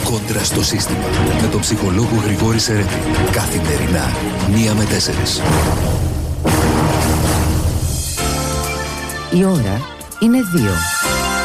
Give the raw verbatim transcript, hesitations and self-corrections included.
Κόντρα στο σύστημα. Με τον ψυχολόγο Γρηγόρη Σερέτη. Καθημερινά, μία με τέσσερις. Η ώρα είναι δύο.